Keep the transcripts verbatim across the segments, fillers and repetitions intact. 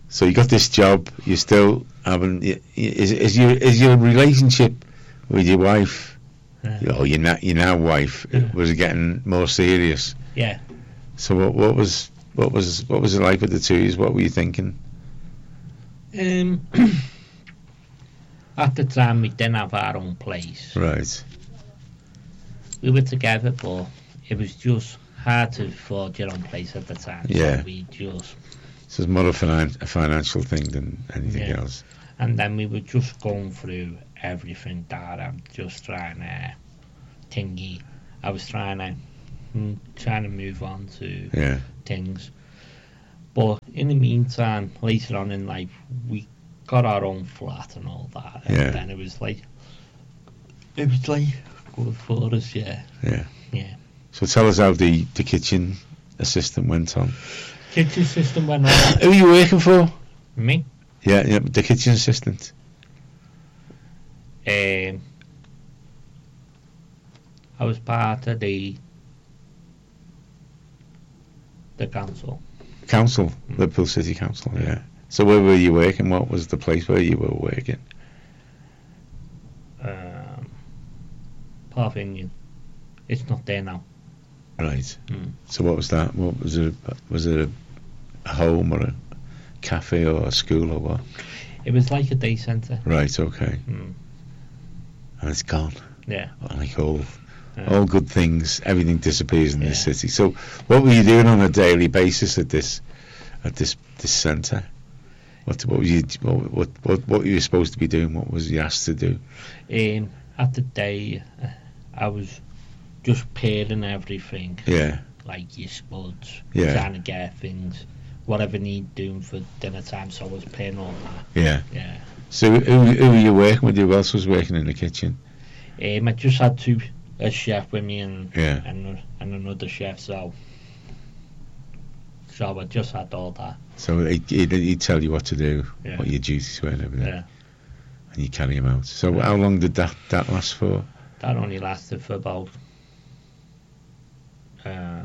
So you got this job. You still haven't. Is is your is your relationship with your wife, Yeah. or your na- your now wife, Yeah. was it getting more serious? Yeah. So what what was what was what was it like with the two of you? What were you thinking? Um, at the time, we didn't have our own place. Right. We were together, but it was just hard to afford your own place at the time. Yeah. So we just, So it's more a, finan- a financial thing than anything Yeah. else. and then we were just going through everything that I'm just trying to thingy. I was trying to, mm, trying to move on to Yeah. things. But in the meantime, later on in life, we got our own flat and all that. And Yeah. then it was like, it was like good for us, yeah. Yeah. Yeah. So tell us how the, the kitchen assistant went on. Kitchen system went on. Who are you working for? Me? Yeah, yeah, the kitchen assistant. Um, I was part of the the council. Council, Liverpool City Council, yeah. So where were you working? What was the place where you were working? Um, Park Union. It's not there now. Right. Mm. So what was that? What was it? Was it a, a home or a cafe or a school or what? It was like a day centre. Right. Okay. Mm. And it's gone. Yeah. Like all, Yeah. all good things, everything disappears in Yeah. this city. So what were you doing on a daily basis at this, at this this centre? What what were you what what what, what were you supposed to be doing? What was you asked to do? Um, at the day, uh, I was just pairing everything, Yeah. like your spuds, Yeah. trying to get things, whatever need doing for dinner time. So I was pairing all that. Yeah. Yeah. So who, who were you working with? Who else was working in the kitchen? Um, I just had two, a chef with me and Yeah. and, and another chef. So so I just had all that. So he'd, he'd, he'd tell you what to do, Yeah. what your duties were and everything, Yeah. and you carry them out. So Yeah. how long did that, that last for? That only lasted for about uh,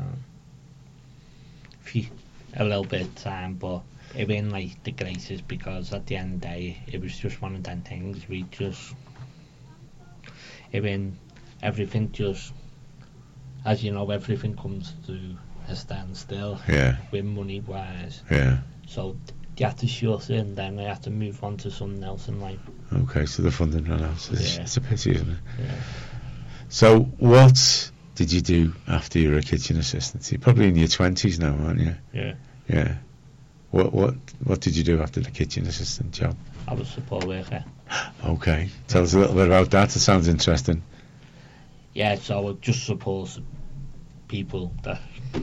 few, a little bit of time, but it wasn't like the greatest because at the end of the day, it was just one of them things. We just, it when everything just, as you know, everything comes to a standstill Yeah, with money wise. yeah. So you have to shut it, and then I have to move on to something else in life. Okay, so the funding ran out. It's, Yeah. it's a pity, isn't it? Yeah. So what did you do after you were a kitchen assistant? You're probably in your twenties now, aren't you? Yeah. Yeah. What what what did you do after the kitchen assistant job? I was support worker. Okay, tell us a little bit about that. It sounds interesting. Yeah, so I just suppose people that.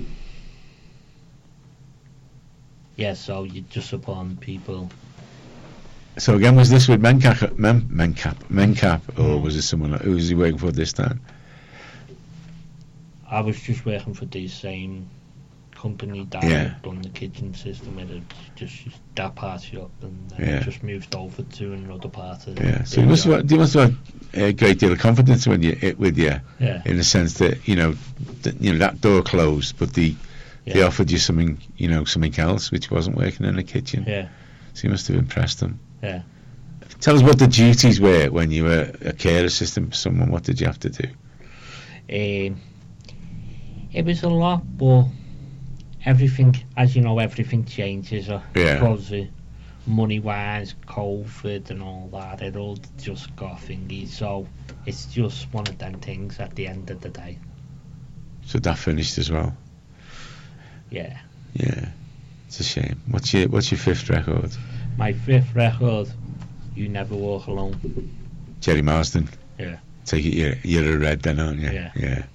Yeah, so you just support people. So again, was this with Mencap, Men, Mencap, Mencap, or was it someone? Who was he working for this time? I was just working for the same company that Yeah. had done the kitchen system with it, just that part up, and then Yeah. I just moved over to another part of the Yeah. So the you must job. have, you must have had a great deal of confidence when you it with you, Yeah. in the sense that you know, that, you know that door closed, but the they Yeah. offered you something, you know, something else which wasn't working in the kitchen. Yeah. So you must have impressed them. Yeah. Tell us what the duties were when you were a care assistant for someone. What did you have to do? Um, it was a lot, but everything, as you know, everything changes uh, Yeah. because of money-wise, COVID and all that. It all just got thingy. So it's just one of them things at the end of the day. So that finished as well. Yeah. Yeah, it's a shame. What's your what's your fifth record? My fifth record, You Never Walk Alone. Jerry Marsden. Yeah. Take it, you're, you're a red then, aren't you? Yeah. Yeah.